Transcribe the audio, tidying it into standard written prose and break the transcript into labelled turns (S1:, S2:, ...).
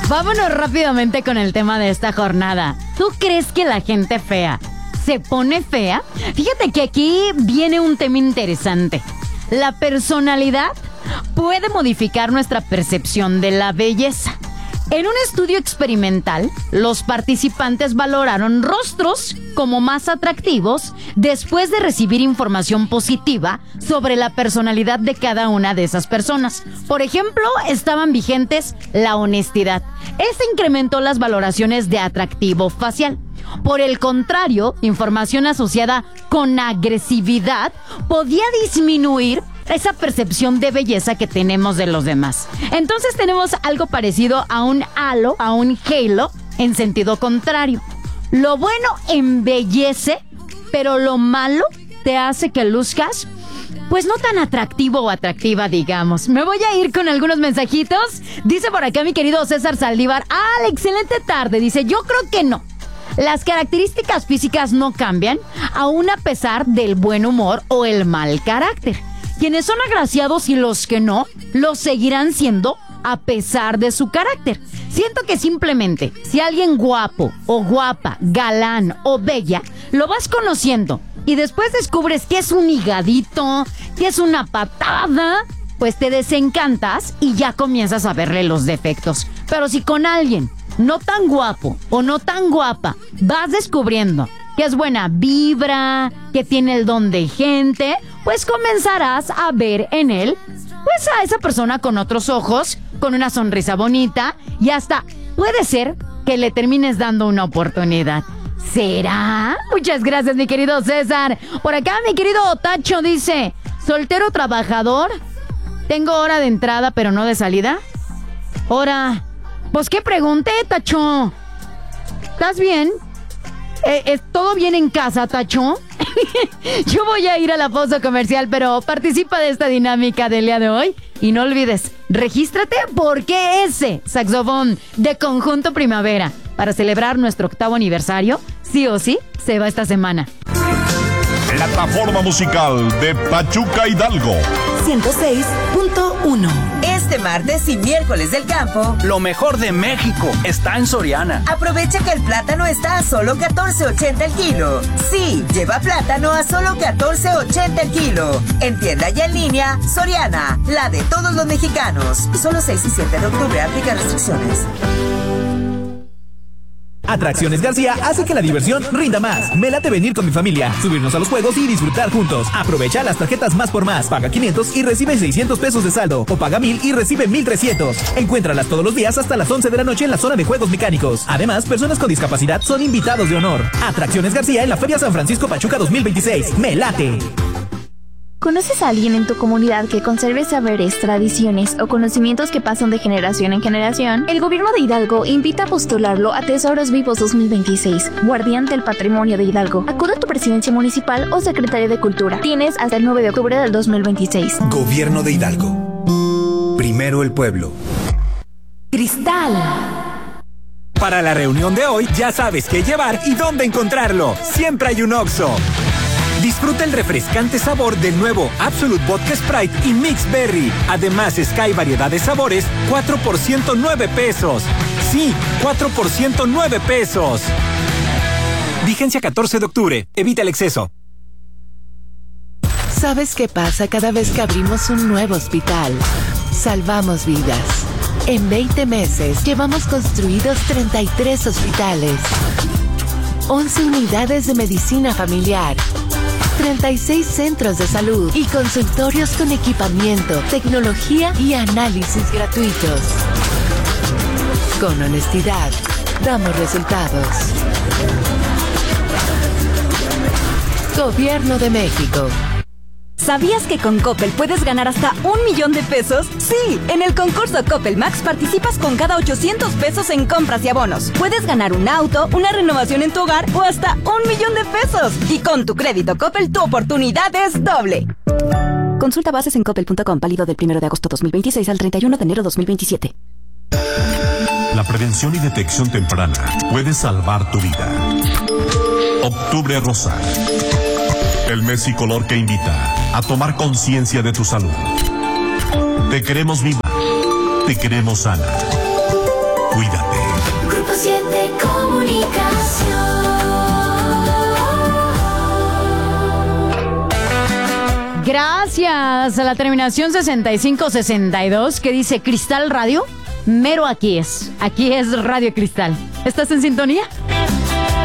S1: Vámonos rápidamente con el tema de esta jornada. ¿Tú crees que la gente fea se pone fea? Fíjate que aquí viene un tema interesante. La personalidad puede modificar nuestra percepción de la belleza. En un estudio experimental, los participantes valoraron rostros como más atractivos después de recibir información positiva sobre la personalidad de cada una de esas personas. Por ejemplo, estaban vigentes la honestidad. Esto incrementó las valoraciones de atractivo facial. Por el contrario, información asociada con agresividad podía disminuir esa percepción de belleza que tenemos de los demás. Entonces tenemos algo parecido a un halo, a un halo, en sentido contrario. Lo bueno embellece, pero lo malo te hace que luzcas, pues no tan atractivo o atractiva, digamos. Me voy a ir con algunos mensajitos. Dice por acá mi querido César Saldívar. Excelente tarde. Dice, yo creo que no. Las características físicas no cambian, aún a pesar del buen humor o el mal carácter. Quienes son agraciados y los que no, lo seguirán siendo a pesar de su carácter. Siento que simplemente, si alguien guapo o guapa, galán o bella, lo vas conociendo y después descubres que es un higadito, que es una patada, pues te desencantas y ya comienzas a verle los defectos. Pero si con alguien no tan guapo o no tan guapa vas descubriendo que es buena vibra, que tiene el don de gente, pues comenzarás a ver en él, pues a esa persona con otros ojos, con una sonrisa bonita y hasta puede ser que le termines dando una oportunidad. ¿Será? Muchas gracias, mi querido César. Por acá, mi querido Tacho dice, soltero trabajador, tengo hora de entrada pero no de salida. Hora, pues ¿qué pregunté, Tacho? ¿Estás bien? ¿Todo bien en casa, Tacho? Yo voy a ir a la pausa comercial, pero participa de esta dinámica del día de hoy. Y no olvides, regístrate porque ese saxofón de Conjunto Primavera, para celebrar nuestro 8º aniversario, sí o sí, se va esta semana.
S2: Plataforma musical de Pachuca Hidalgo
S3: 106.1. Este martes y miércoles del campo,
S4: lo mejor de México está en Soriana.
S3: Aprovecha que el plátano está a solo $14.80 el kilo. Sí, lleva plátano a solo $14.80 el kilo. En tienda y en línea, Soriana, la de todos los mexicanos. Solo 6 y 7 de octubre, aplica restricciones.
S5: Atracciones García hace que la diversión rinda más. Me late venir con mi familia, subirnos a los juegos y disfrutar juntos. Aprovecha las tarjetas Más por Más. Paga 500 y recibe 600 pesos de saldo. O paga 1000 y recibe 1300. Encuéntralas todos los días hasta las 11 de la noche en la zona de juegos mecánicos. Además, personas con discapacidad son invitados de honor. Atracciones García en la Feria San Francisco Pachuca 2026. Me late.
S6: ¿Conoces a alguien en tu comunidad que conserve saberes, tradiciones o conocimientos que pasan de generación en generación? El gobierno de Hidalgo invita a postularlo a Tesoros Vivos 2026, guardián del patrimonio de Hidalgo. Acude a tu presidencia municipal o secretaria de Cultura. Tienes hasta el 9 de octubre del 2026.
S7: Gobierno de Hidalgo. Primero el pueblo.
S3: Cristal.
S4: Para la reunión de hoy ya sabes qué llevar y dónde encontrarlo. Siempre hay un Oxxo. Disfruta el refrescante sabor del nuevo Absolut Vodka Sprite y Mix Berry. Además, Sky variedad de sabores, 4 por 109 pesos. Sí, 4 por 109 pesos. Vigencia 14 de octubre. Evita el exceso.
S8: ¿Sabes qué pasa cada vez que abrimos un nuevo hospital? Salvamos vidas. En 20 meses llevamos construidos 33 hospitales, 11 unidades de medicina familiar, 36 centros de salud y consultorios con equipamiento, tecnología y análisis gratuitos. Con honestidad, damos resultados. Gobierno de México.
S9: ¿Sabías que con Coppel puedes ganar hasta $1,000,000 de pesos? Sí, en el concurso Coppel Max participas con cada 800 pesos en compras y abonos. Puedes ganar un auto, una renovación en tu hogar o hasta $1,000,000 de pesos. Y con tu crédito Coppel, tu oportunidad es doble. Consulta bases en coppel.com, válido del 1 de agosto 2026 al 31 de enero 2027.
S2: La prevención y detección temprana puede salvar tu vida. Octubre Rosa. El mes y color que invita a tomar conciencia de tu salud. Te queremos viva. Te queremos sana. Cuídate.
S10: Grupo 7 Comunicación.
S1: Gracias a la terminación 6562 que dice Cristal Radio. Mero aquí es Radio Cristal. ¿Estás en sintonía?